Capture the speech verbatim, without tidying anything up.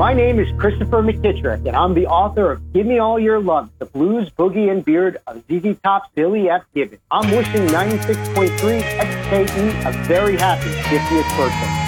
My name is Christopher McKittrick, and I'm the author of Give Me All Your Love, the blues, boogie, and beard of Z Z Top's Billy F. Gibbons. I'm wishing ninety-six point three X K E a very happy fiftieth birthday.